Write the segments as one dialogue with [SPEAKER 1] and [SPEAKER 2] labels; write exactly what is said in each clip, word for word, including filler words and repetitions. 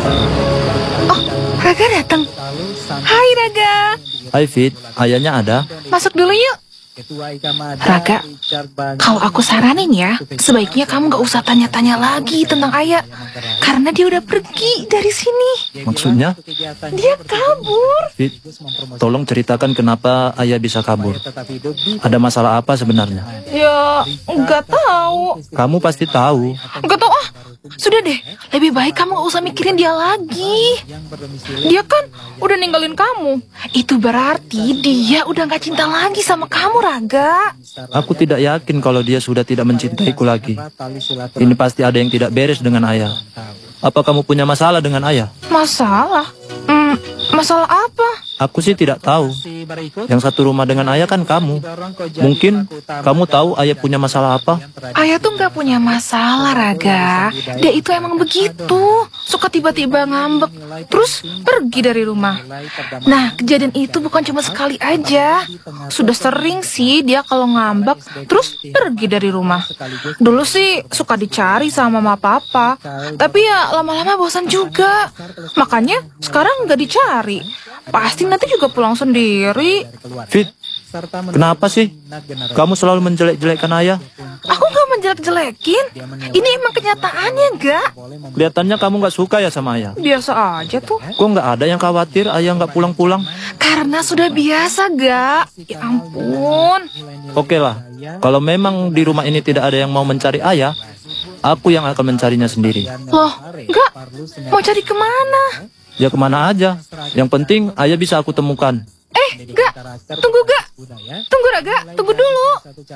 [SPEAKER 1] Oh, Raga datang. Hai Raga.
[SPEAKER 2] Hai Fit, ayahnya ada?
[SPEAKER 1] Masuk dulu yuk. Raga, kalau aku saranin ya, sebaiknya kamu gak usah tanya-tanya lagi tentang ayah. Karena dia udah pergi dari sini.
[SPEAKER 2] Maksudnya?
[SPEAKER 1] Dia kabur.
[SPEAKER 2] Fit, tolong ceritakan kenapa ayah bisa kabur. Ada masalah apa sebenarnya?
[SPEAKER 1] Ya, nggak tahu.
[SPEAKER 2] Kamu pasti tahu.
[SPEAKER 1] Nggak tahu ah. Sudah deh, lebih baik kamu gak usah mikirin dia lagi. Dia kan udah ninggalin kamu. Itu berarti dia udah gak cinta lagi sama kamu, Raga.
[SPEAKER 2] Aku tidak yakin kalau dia sudah tidak mencintaiku lagi. Ini pasti ada yang tidak beres dengan ayah. Apa kamu punya masalah dengan ayah?
[SPEAKER 1] Masalah? Hmm, masalah apa?
[SPEAKER 2] Aku sih tidak tahu. Yang satu rumah dengan ayah kan kamu. Mungkin kamu tahu ayah punya masalah apa?
[SPEAKER 1] Ayah tuh nggak punya masalah, Raga. Dia itu emang begitu. Suka tiba-tiba ngambek, terus pergi dari rumah. Nah, kejadian itu bukan cuma sekali aja. Sudah sering sih dia kalau ngambek, terus pergi dari rumah. Dulu sih suka dicari sama mama papa. Tapi ya lama-lama bosan juga. Makanya sekarang nggak dicari. Pasti nanti juga pulang sendiri.
[SPEAKER 2] Fit, kenapa sih kamu selalu menjelek-jelekkan ayah?
[SPEAKER 1] Aku gak menjelek-jelekin. Ini emang kenyataannya, gak?
[SPEAKER 2] Kelihatannya kamu gak suka ya sama ayah.
[SPEAKER 1] Biasa aja tuh.
[SPEAKER 2] Kok gak ada yang khawatir ayah gak pulang-pulang?
[SPEAKER 1] Karena sudah biasa, gak? Ya ampun.
[SPEAKER 2] Oke lah, kalau memang di rumah ini tidak ada yang mau mencari ayah, aku yang akan mencarinya sendiri.
[SPEAKER 1] Loh, gak? Mau cari kemana?
[SPEAKER 2] Ya kemana aja. Yang penting ayah bisa aku temukan.
[SPEAKER 1] Eh, gak, tunggu gak, tunggu Raga, tunggu dulu.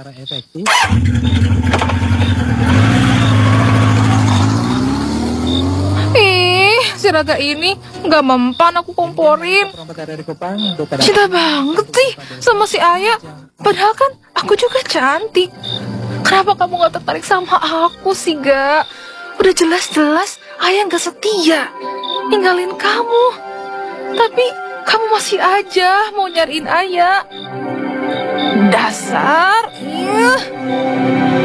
[SPEAKER 1] Ih, si Raga ini gak mempan aku komporin. Cinta banget sih sama si Ayah. Padahal kan aku juga cantik. Kenapa kamu gak tertarik sama aku sih, gak? Udah jelas-jelas Ayah gak setia ninggalin kamu. Tapi kamu masih aja mau nyariin ayah. Dasar. Ih.